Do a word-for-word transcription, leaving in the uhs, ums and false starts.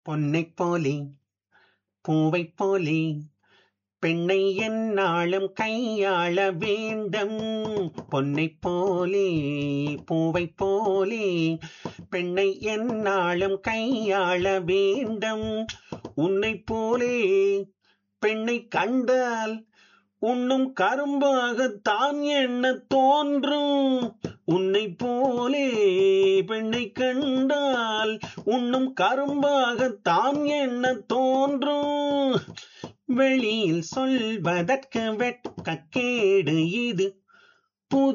பொன்னைப் போலே பூவைப் போலே பெண்ணை எந்நாளும் கையாள வேண்டும். பொன்னைப் போலே பூவைப் போலே பெண்ணை எந்நாளும் கையாள வேண்டும். உன்னைப் போலே பெண்ணை கண்டால் உண்ணும் கரும்பாகத்தான் என்ன தோன்றும். உன்னைப் போலே பெண்ணை கண்டால் உண்ணும் கரும்பாகத்தான் என்ன தோன்றும். வெளியில் சொல்வதற்கு வெட்கக்கேடு இது. புது